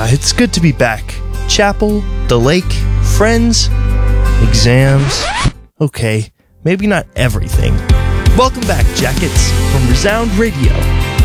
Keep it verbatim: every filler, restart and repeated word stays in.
Yeah, it's good to be back. Chapel, the lake, friends, exams. Okay, maybe not everything. Welcome back, Jackets, from Resound Radio.